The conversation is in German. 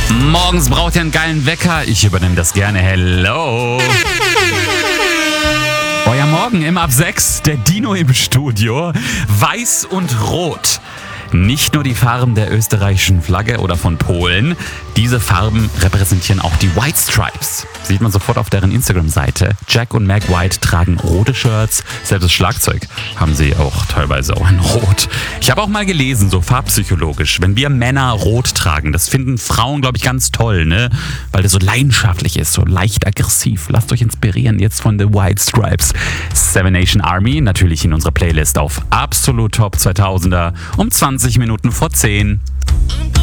Morgens braucht ihr einen geilen Wecker. Ich übernehme das gerne. Hello. Euer Morgen im Ab 6, der Dino im Studio. Weiß und Rot. Nicht nur die Farben der österreichischen Flagge oder von Polen. Diese Farben repräsentieren auch die White Stripes. Sieht man sofort auf deren Instagram-Seite. Jack und Meg White tragen rote Shirts. Selbst das Schlagzeug haben sie auch teilweise auch in Rot. Ich habe auch mal gelesen, so farbpsychologisch, wenn wir Männer Rot tragen, das finden Frauen, glaube ich, ganz toll, ne? Weil das so leidenschaftlich ist, so leicht aggressiv. Lasst euch inspirieren jetzt von The White Stripes. Seven Nation Army, natürlich in unserer Playlist auf Absolut Top 2000er um 20 Minuten vor 10.